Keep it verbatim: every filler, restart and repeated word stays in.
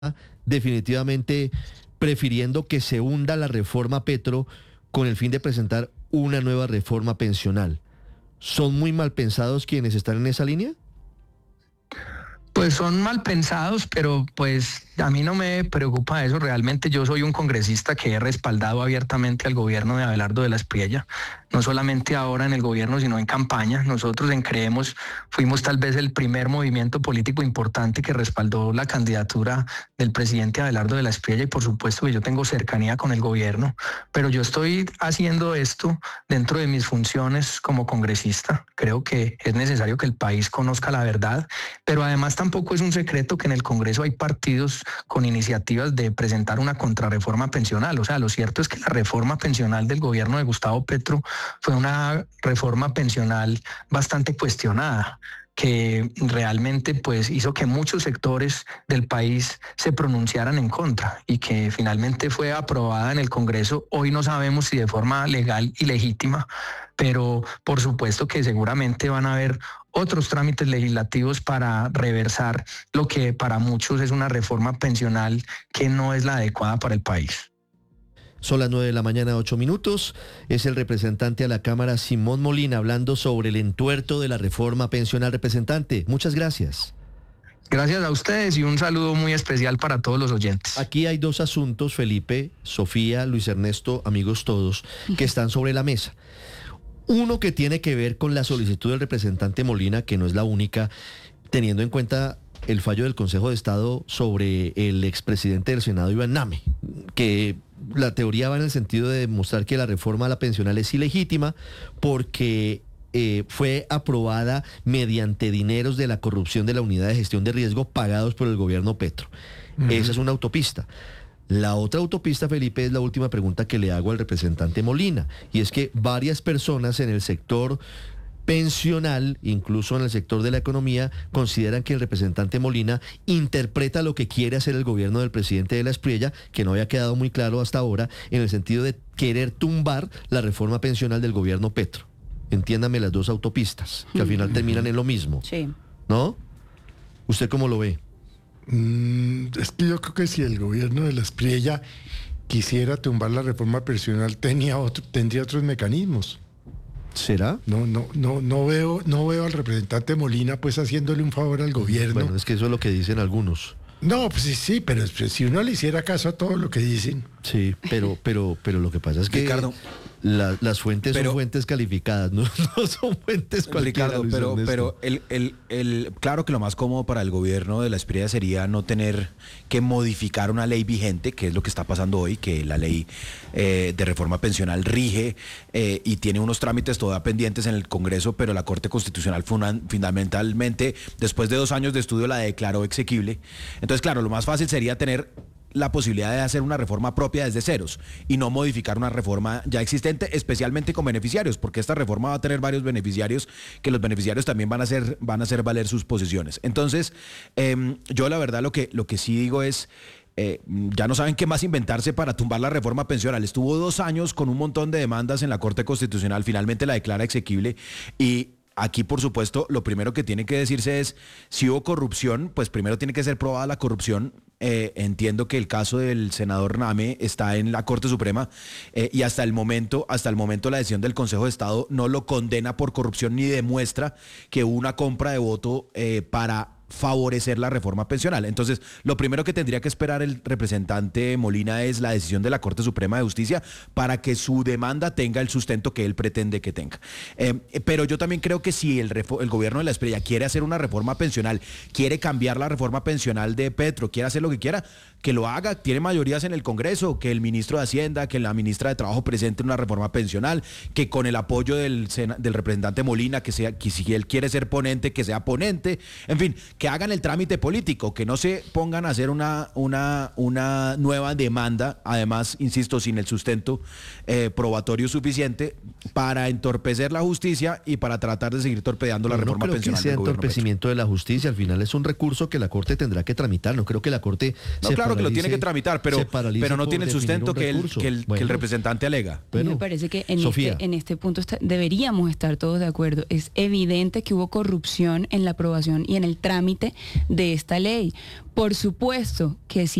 definitivamente prefiriendo que se hunda la reforma Petro con el fin de presentar una nueva reforma pensional. ¿Son muy mal pensados quienes están en esa línea? Pues son mal pensados, pero pues a mí no me preocupa eso. Realmente yo soy un congresista que he respaldado abiertamente al gobierno de Abelardo de la Espriella, no solamente ahora en el gobierno, sino en campaña. Nosotros en Creemos fuimos tal vez el primer movimiento político importante que respaldó la candidatura del presidente Abelardo de la Espriella, y por supuesto que yo tengo cercanía con el gobierno, pero yo estoy haciendo esto dentro de mis funciones como congresista. Creo que es necesario que el país conozca la verdad, pero además tampoco es un secreto que en el Congreso hay partidos con iniciativas de presentar una contrarreforma pensional. O sea, lo cierto es que la reforma pensional del gobierno de Gustavo Petro fue una reforma pensional bastante cuestionada, que realmente pues hizo que muchos sectores del país se pronunciaran en contra y que finalmente fue aprobada en el Congreso. Hoy no sabemos si de forma legal y legítima, pero por supuesto que seguramente van a haber otros trámites legislativos para reversar lo que para muchos es una reforma pensional que no es la adecuada para el país. Son las nueve de la mañana, ocho minutos. Es el representante a la Cámara, Simón Molina, hablando sobre el entuerto de la reforma pensional. Representante, muchas gracias. Gracias a ustedes y un saludo muy especial para todos los oyentes. Aquí hay dos asuntos, Felipe, Sofía, Luis Ernesto, amigos todos, que están sobre la mesa. Uno que tiene que ver con la solicitud del representante Molina, que no es la única, teniendo en cuenta el fallo del Consejo de Estado sobre el expresidente del Senado, Iván Name, que la teoría va en el sentido de demostrar que la reforma a la pensional es ilegítima porque eh, fue aprobada mediante dineros de la corrupción de la Unidad de Gestión de Riesgo pagados por el gobierno Petro. Uh-huh. Esa es una autopista. La otra autopista, Felipe, es la última pregunta que le hago al representante Molina, y es que varias personas en el sector pensional, incluso en el sector de la economía, consideran que el representante Molina interpreta lo que quiere hacer el gobierno del presidente de la Espriella, que no había quedado muy claro hasta ahora, en el sentido de querer tumbar la reforma pensional del gobierno Petro. Entiéndame las dos autopistas, que al final terminan en lo mismo. Sí. ¿No? ¿Usted cómo lo ve? Mm, es que yo creo que si el gobierno de la Espriella quisiera tumbar la reforma pensional, tenía otro, tendría otros mecanismos. ¿Será? No, no, no, no veo, no veo al representante Molina pues haciéndole un favor al gobierno. Bueno, es que eso es lo que dicen algunos. No, pues sí, sí, pero si uno le hiciera caso a todo lo que dicen. Sí, pero, pero, pero lo que pasa es que Ricardo, la, las fuentes pero, son fuentes calificadas, no, no son fuentes cualquiera. Ricardo, Luis pero, Ernesto. pero el, el, el, claro que lo más cómodo para el gobierno de la Espriella sería no tener que modificar una ley vigente, que es lo que está pasando hoy, que la ley eh, de reforma pensional rige eh, y tiene unos trámites todavía pendientes en el Congreso, pero la Corte Constitucional funda, fundamentalmente, después de dos años de estudio, la declaró exequible. Entonces, claro, lo más fácil sería tener la posibilidad de hacer una reforma propia desde ceros y no modificar una reforma ya existente, especialmente con beneficiarios, porque esta reforma va a tener varios beneficiarios, que los beneficiarios también van a hacer, van a hacer valer sus posiciones. Entonces, eh, yo la verdad lo que, lo que sí digo es, eh, ya no saben qué más inventarse para tumbar la reforma pensional. Estuvo dos años con un montón de demandas en la Corte Constitucional, finalmente la declara exequible, y aquí, por supuesto, lo primero que tiene que decirse es, si hubo corrupción, pues primero tiene que ser probada la corrupción. Eh, entiendo que el caso del senador Name está en la Corte Suprema eh, y hasta el momento, hasta el momento la decisión del Consejo de Estado no lo condena por corrupción ni demuestra que hubo una compra de voto eh, para favorecer la reforma pensional. Entonces, lo primero que tendría que esperar el representante Molina es la decisión de la Corte Suprema de Justicia para que su demanda tenga el sustento que él pretende que tenga. Eh, pero yo también creo que si el, el gobierno de la Espriella quiere hacer una reforma pensional, quiere cambiar la reforma pensional de Petro, quiere hacer lo que quiera, que lo haga, tiene mayorías en el Congreso, que el ministro de Hacienda, que la ministra de Trabajo presente una reforma pensional, que con el apoyo del, del representante Molina, que sea, que si él quiere ser ponente, que sea ponente, en fin, que hagan el trámite político, que no se pongan a hacer una, una, una nueva demanda, además, insisto, sin el sustento eh, probatorio suficiente para entorpecer la justicia y para tratar de seguir torpedeando la no, reforma no creo pensional que sea del gobierno entorpecimiento Petro. de la justicia, al final es un recurso que la Corte tendrá que tramitar, no creo que la Corte No, se claro paralice, que lo tiene que tramitar, pero, pero no tiene el sustento que el, que, el, bueno, que el representante alega. Bueno, me parece que en, Sofía. este, en este punto está, deberíamos estar todos de acuerdo. Es evidente que hubo corrupción en la aprobación y en el trámite trámite de esta ley. Por supuesto que si